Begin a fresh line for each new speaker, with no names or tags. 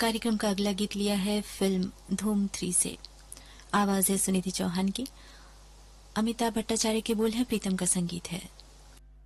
कार्यक्रम का अगला गीत लिया है फिल्म धूम 3 से। आवाज है सुनिधि चौहान की, अमिताभ भट्टाचार्य के बोल है, प्रीतम का संगीत है।